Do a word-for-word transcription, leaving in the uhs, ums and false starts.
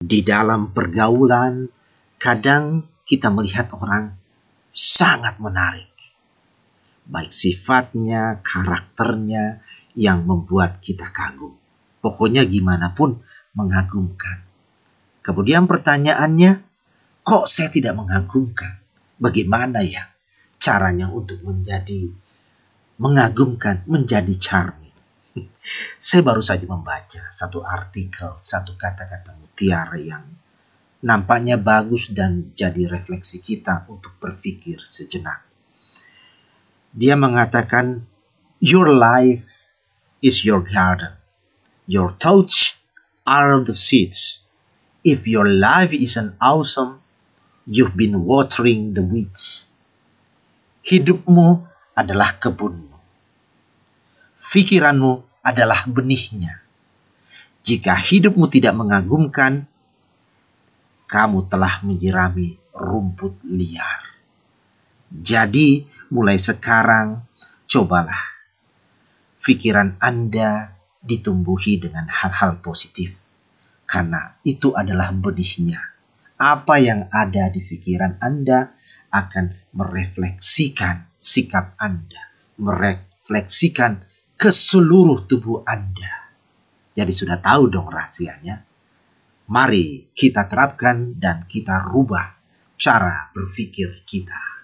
Di dalam pergaulan, kadang kita melihat orang sangat menarik. Baik sifatnya, karakternya yang membuat kita kagum. Pokoknya gimana pun mengagumkan. Kemudian pertanyaannya, kok saya tidak mengagumkan? Bagaimana ya caranya untuk menjadi mengagumkan, menjadi charming? Saya baru saja membaca satu artikel, satu kata-kata mutiara yang nampaknya bagus dan jadi refleksi kita untuk berpikir sejenak. Dia mengatakan, your life is your garden. Your thoughts are the seeds. If your life isn't awesome, you've been watering the weeds. Hidupmu adalah kebunmu. Pikiranmu adalah benihnya. Jika hidupmu tidak mengagumkan, kamu telah menyirami rumput liar. Jadi, mulai sekarang, cobalah pikiran Anda ditumbuhi dengan hal-hal positif. Karena itu adalah benihnya. Apa yang ada di pikiran Anda akan merefleksikan sikap Anda. Merefleksikan ke seluruh tubuh Anda. Jadi sudah tahu dong rahasianya. Mari kita terapkan dan kita rubah cara berpikir kita.